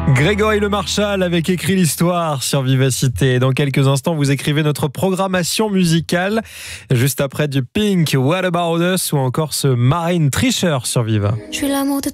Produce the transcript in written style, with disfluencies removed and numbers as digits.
Grégory Le Marchal avec Écrit l'Histoire sur Vivacité. Dans quelques instants, vous écrivez notre programmation musicale. Juste après du Pink, What About Us ou encore ce Marine Tricher sur Viva. Je suis l'amour de